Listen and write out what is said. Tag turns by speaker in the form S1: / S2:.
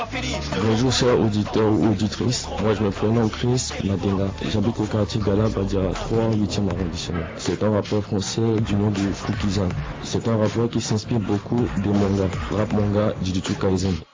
S1: Bonjour chers auditeurs ou auditrices, moi je me prénomme Chris Madenga, j'habite au quartier Galabadia 3 8e arrondissement. C'est un rappeur français du nom de Fukizan. C'est un rappeur qui s'inspire beaucoup de manga, rap manga Jujutsu Kaisen.